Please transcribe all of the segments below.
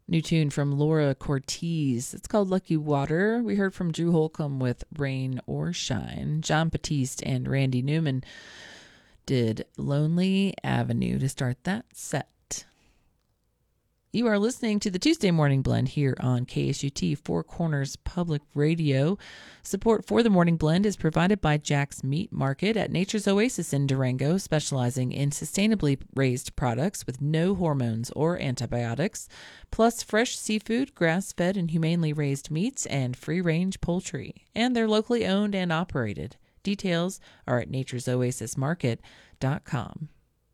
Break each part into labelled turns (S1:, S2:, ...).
S1: New tune from Laura Cortez. It's called Lucky Water. We heard from Drew Holcomb with Rain or Shine. John Batiste and Randy Newman did Lonely Avenue to start that set. You are listening to the Tuesday Morning Blend here on KSUT Four Corners Public Radio. Support for the Morning Blend is provided by Jack's Meat Market at Nature's Oasis in Durango, specializing in sustainably raised products with no hormones or antibiotics, plus fresh seafood, grass-fed and humanely raised meats, and free-range poultry. And they're locally owned and operated. Details are at nature'soasismarket.com.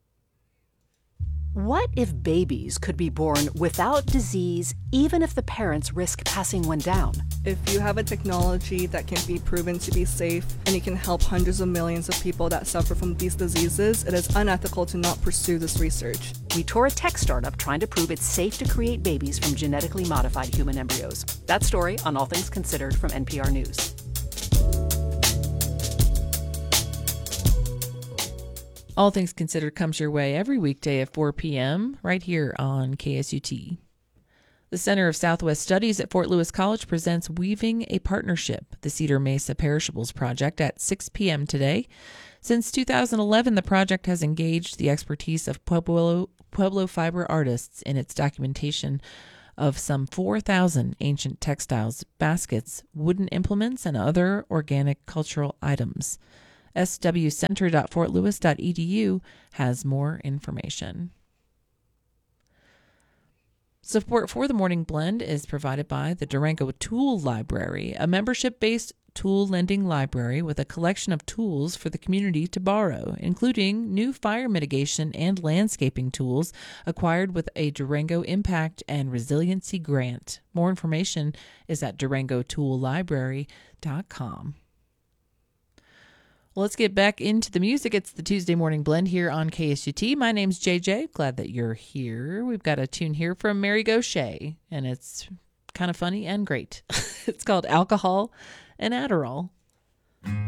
S2: What if babies could be born without disease, even if the parents risk passing one down?
S3: If you have a technology that can be proven to be safe and it can help hundreds of millions of people that suffer from these diseases, it is unethical to not pursue this research.
S2: We tour a tech startup trying to prove it's safe to create babies from genetically modified human embryos. That story on All Things Considered from NPR News.
S1: All Things Considered comes your way every weekday at 4 p.m. right here on KSUT. The Center of Southwest Studies at Fort Lewis College presents Weaving a Partnership, the Cedar Mesa Perishables Project, at 6 p.m. today. Since 2011, the project has engaged the expertise of Pueblo fiber artists in its documentation of some 4,000 ancient textiles, baskets, wooden implements, and other organic cultural items. swcenter.fortlewis.edu has more information. Support for the Morning Blend is provided by the Durango Tool Library, a membership-based tool lending library with a collection of tools for the community to borrow, including new fire mitigation and landscaping tools acquired with a Durango Impact and Resiliency Grant. More information is at durangotoollibrary.com. Let's get back into the music. It's the Tuesday Morning Blend here on KSUT. My name's JJ. Glad that you're here. We've got a tune here from Mary Gauthier, and it's kind of funny and great. It's called Alcohol and Adderall.